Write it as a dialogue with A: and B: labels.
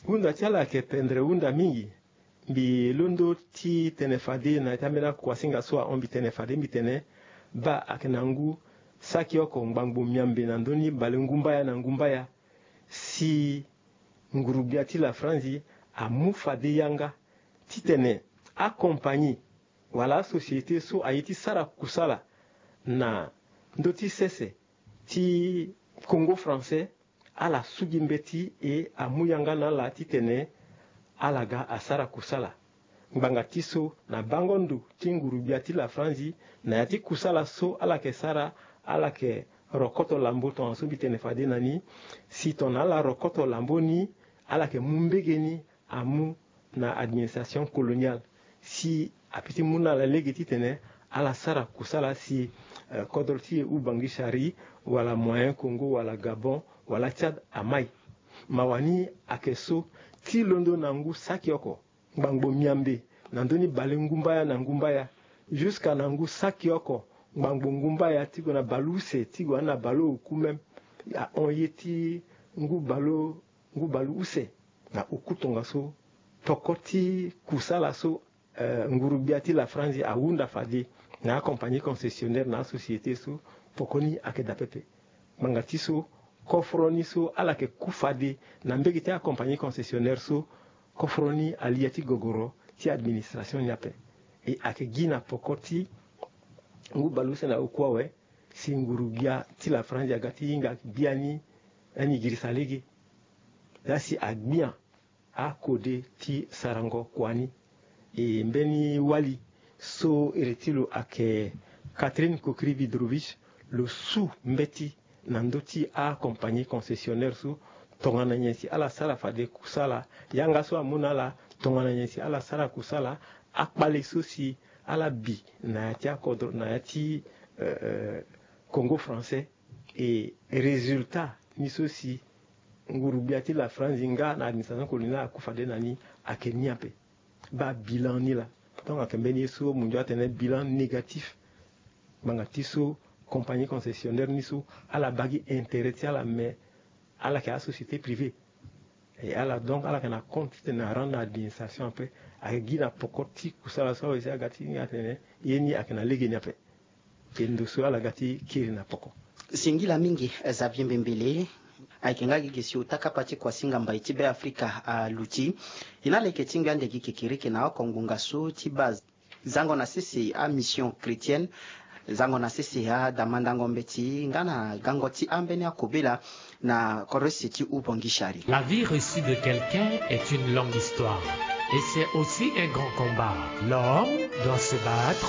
A: unda tiala ke pendre unda mingi bi londo ti tenefade na tamela kwasinga so on bi tenefade mi tene ba akenangu saki oko ngbango miambe na ndoni balengumba ya na ngumba ya si ngurubia ti la franzi amu fade yanga titene accompagné wala société so ayiti sara kusala na ndoti sese ti Congo français ala sugimbeti e amu yanga na la titene alaga asara kusala ngbanga tiso na bangondu ti ngurubia ti la franzi na yati kusala so ala ke sara ala ke rokoto lambo ton so bitene fade nani si ton ala rokoto lambo ni ala ke mumbege ni amu na administration coloniale si apiti muna la legiti tene ala sara kusala si kodorti ou bangishari wala moyen Congo wala Gabon wala Tchad amai mawani akeso ti londo nangu sakioko ngbango miambe nandoni balengumba na ngumba ya jusqu'à nangu sakioko ngbango ngumba ya tigo na baluse tigo na balo kumem ya onyeti ngu balu use na ukutonga so tokoti kusala so ngurubiati la franzi awunda fadi na compagnie concessionnaire na société so pokoni akeda pepe mangati so kofroni so ala ke kufade na mbegite a compagnie concessionnaire so kofroni aliati gogoro ti administration nyape e ake gina pokoti ngu baluse na ukwawe si ngurubia ti la franzi agati inga biani ani girisalegi dasi agbia a kode ti sarango kwani e mbeni wali so eretilo ake Catherine Kokri-Vidrovich le sous mbeti nandoti a compagnie concessionnaire su tongana nyensi ala sara fade kusala yanga so amuna la tongana nyensi ala sara kusala akpale sosi ala bi na yati akodro na yati Congo français et résultat ni sosi ngurubiati la France inga na administration coloniale akufade nani akeniape ba bilan ni la donc akembeni so munjo atene bilan négatif bangati so compagnie concessionnaire ni so ala bagi intérêt ti ala mais ala ka société privée et ala donc ala kana compte na rendre administration après ak gina pokoti kusala so ese agati ni atene yeni akena legeni après kendo so ala gati kiri na poko
B: singila mingi Xavier Mbembele aikenga gigesi utaka pati kwa singa mbaiti be Afrika luti inale ketinga ndeki kekirike na kongunga so tibaz zango na sisi a mission chrétienne zango na sisi ha damanda ngombeti ngana gangoti ambeni akobela na koresiti ubongishari.
C: La vie reçue de quelqu'un est une longue histoire et c'est aussi un grand combat. L'homme doit se battre